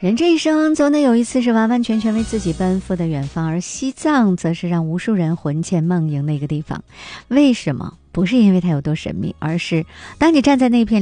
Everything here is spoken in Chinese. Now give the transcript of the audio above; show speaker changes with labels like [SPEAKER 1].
[SPEAKER 1] 人这一生总得有一次是完完全全为自己奔赴的远方，而西藏则是让无数人魂牵梦萦的一个地方。为什么？不是因为它有多神秘，而是当你站在那片